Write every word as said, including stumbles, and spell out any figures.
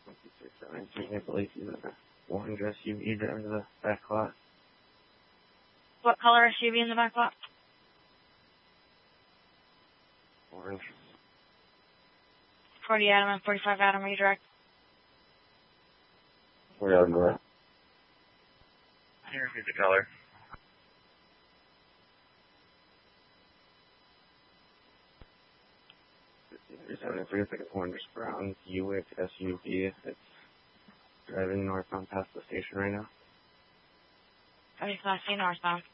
I believe he's in the orange S U V driving to the back lot. What color S U V in the back lot? Orange. forty Adam and forty-five Adam, redirect. forty Adam, go ahead. Here, here's the color. It's like an orange brown Buick S U V. It's driving northbound past the station right now. thirty-five northbound.